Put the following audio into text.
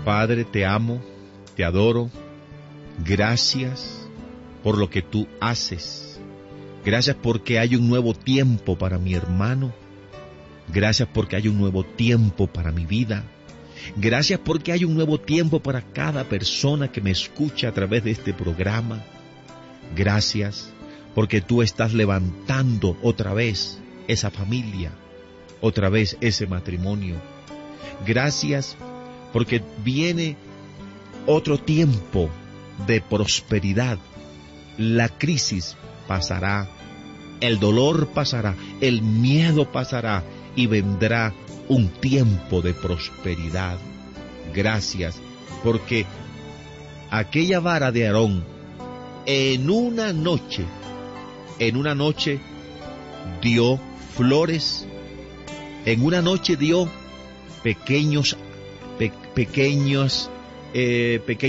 Padre, te amo, te adoro. Gracias por lo que tú haces. Gracias porque hay un nuevo tiempo para mi hermano. Gracias porque hay un nuevo tiempo para mi vida. Gracias porque hay un nuevo tiempo para cada persona que me escucha a través de este programa. Gracias porque tú estás levantando otra vez esa familia, otra vez ese matrimonio. Gracias porque viene otro tiempo de prosperidad. La crisis pasará, el dolor pasará, el miedo pasará y vendrá un tiempo de prosperidad. Gracias porque aquella vara de Aarón en una noche dio flores, en una noche dio pequeños